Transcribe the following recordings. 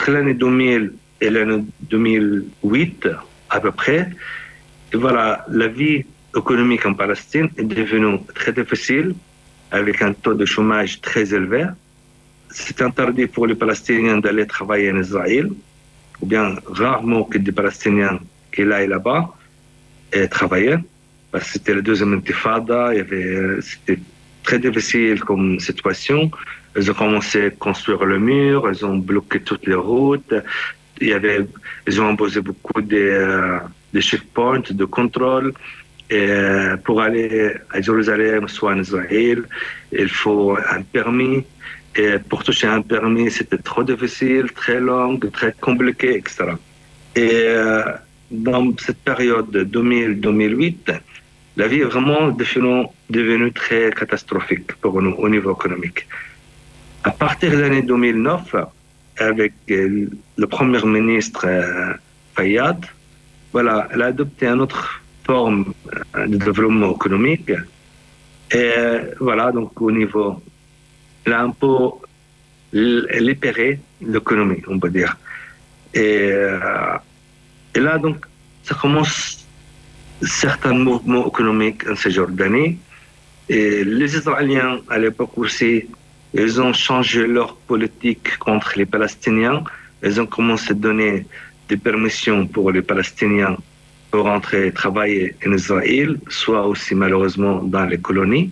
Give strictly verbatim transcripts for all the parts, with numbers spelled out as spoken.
entre l'année deux mille et l'année deux mille huit, à peu près, et voilà, la vie économique en Palestine est devenue très difficile, avec un taux de chômage très élevé. C'est interdit pour les Palestiniens d'aller travailler en Israël, ou bien rarement que des Palestiniens qui aillent là-bas et travailler, parce que c'était la deuxième intifada, il y avait, c'était très difficile comme situation. Ils ont commencé à construire le mur, ils ont bloqué toutes les routes, il y avait, ils ont imposé beaucoup de, de checkpoints, de contrôle. Et pour aller à Jérusalem, soit en Israël, il faut un permis. Et pour toucher un permis, c'était trop difficile, très long, très compliqué, et cetera. Et dans cette période deux mille à deux mille huit, la vie est vraiment devenue très catastrophique pour nous au niveau économique. À partir de l'année deux mille neuf, avec le Premier ministre Fayyad, voilà, elle a adopté une autre forme de développement économique. Et voilà, donc au niveau, elle a un peu libéré l'économie, on peut dire. Et, et là, donc, ça commence certains mouvements économiques en Cisjordanie. Et les Israéliens, à l'époque aussi, ils ont changé leur politique contre les Palestiniens. Ils ont commencé à donner des permissions pour les Palestiniens pour rentrer travailler en Israël, soit aussi malheureusement dans les colonies.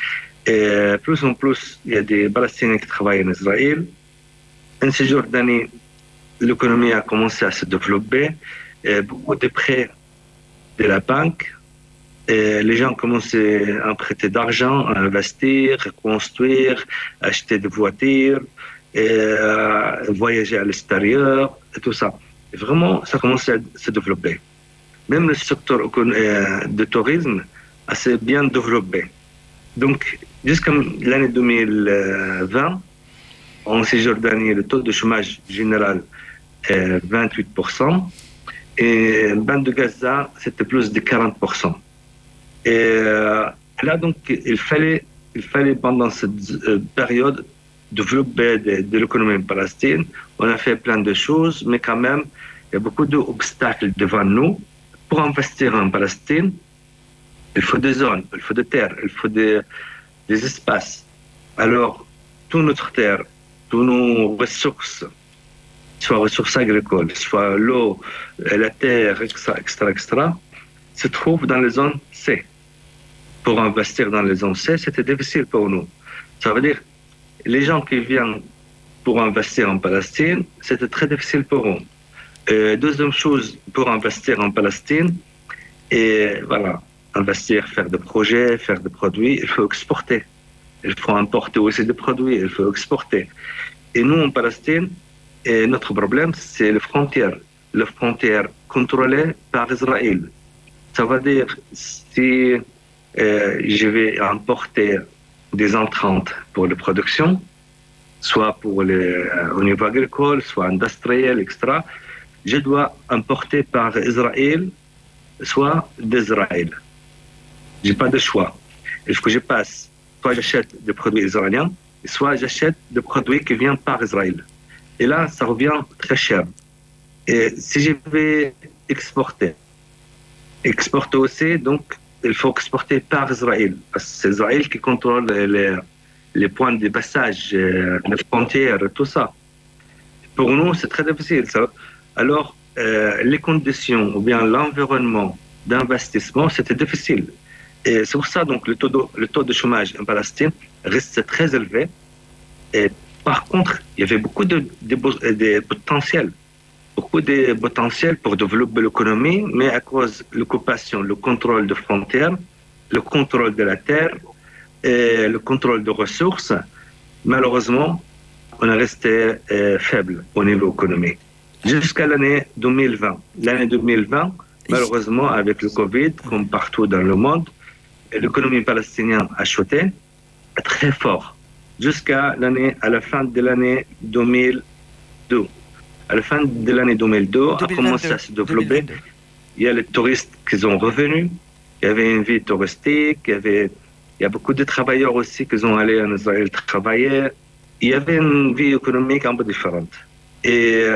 Et plus en plus, il y a des Palestiniens qui travaillent en Israël. En Cisjordanie, l'économie a commencé à se développer. Et beaucoup de prêts de la banque. Et les gens commençaient à prêter d'argent, à investir, à construire, à acheter des voitures, et à voyager à l'extérieur, et tout ça. Et vraiment, ça commençait à se développer. Même le secteur du tourisme a s'est bien développé. Donc, jusqu'à l'année deux mille vingt, en Cisjordanie, le taux de chômage général est vingt-huit pour cent. Et bande de Gaza, c'était plus de quarante pour cent. Et là, donc, il fallait, il fallait pendant cette période développer de, de l'économie palestinienne. On a fait plein de choses, mais quand même, il y a beaucoup d'obstacles devant nous. Pour investir en Palestine, il faut des zones, il faut des terres, il faut des, des espaces. Alors, toute notre terre, toutes nos ressources, soit ressources agricoles, soit l'eau, la terre, et cetera, et cetera, et cetera, se trouvent dans les zones C. Pour investir dans les zones C, c'était difficile pour nous. Ça veut dire, les gens qui viennent pour investir en Palestine, c'était très difficile pour eux. Euh, deuxième chose, pour investir en Palestine, et voilà, investir, faire des projets, faire des produits, il faut exporter. Il faut importer aussi des produits, il faut exporter. Et nous, en Palestine, et notre problème, c'est les frontières. Les frontières contrôlées par Israël. Ça veut dire, si euh, je vais importer des entrantes pour la production, soit pour les, euh, au niveau agricole, soit industriel, et cetera, je dois importer par Israël, soit d'Israël. Je n'ai pas de choix. Il faut que je passe, soit j'achète des produits israéliens, soit j'achète des produits qui viennent par Israël. Et là, ça revient très cher. Et si je vais exporter, exporter aussi, donc il faut exporter par Israël. Parce que c'est Israël qui contrôle les, les points de passage, les frontières, tout ça. Pour nous, c'est très difficile, ça. Alors, euh, les conditions ou bien l'environnement d'investissement, c'était difficile. Et c'est pour ça donc le taux de, le taux de chômage en Palestine reste très élevé. Et par contre, il y avait beaucoup de, de, de potentiel, beaucoup de potentiel pour développer l'économie, mais à cause de l'occupation, le contrôle des frontières, le contrôle de la terre et le contrôle des ressources, malheureusement, on est resté euh, faible au niveau économique. Jusqu'à l'année deux mille vingt. L'année deux mille vingt, malheureusement, avec le Covid, comme partout dans le monde, l'économie palestinienne a chuté très fort. Jusqu'à l'année, à la fin de l'année deux mille deux. À la fin de l'année deux mille deux, a commencé à se développer. Il y a les touristes qui sont revenus. Il y avait une vie touristique. Il y avait, il y a beaucoup de travailleurs aussi qui sont allés en Israël travailler. Il y avait une vie économique un peu différente. Et